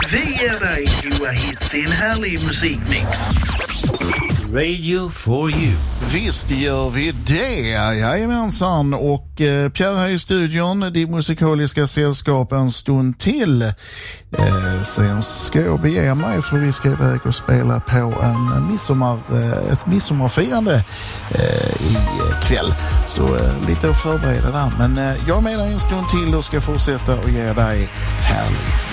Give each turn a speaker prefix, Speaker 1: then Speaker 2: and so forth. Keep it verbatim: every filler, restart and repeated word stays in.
Speaker 1: Vi ger dig goa hits i en härlig musikmix. Radio for you.
Speaker 2: Visst gör vi det, jajamensan. Och eh, Pierre här i studion, de musikaliska sällskapen en stund till. Eh, sen ska jag bege mig för vi ska iväg och spela på en midsommar, eh, ett midsommarfirande eh, i kväll. Så eh, lite att förbereda där. Men eh, jag är med dig en stund till och ska fortsätta och ge dig härlig